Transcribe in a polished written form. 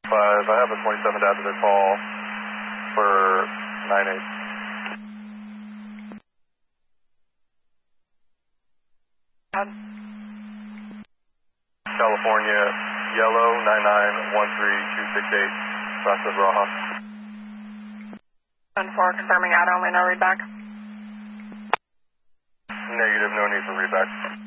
5, I have a 27 after the call for 9-8. California, yellow, 9913268, Process Raha. 10-4, confirming out only, no readback. Negative, no need for readback.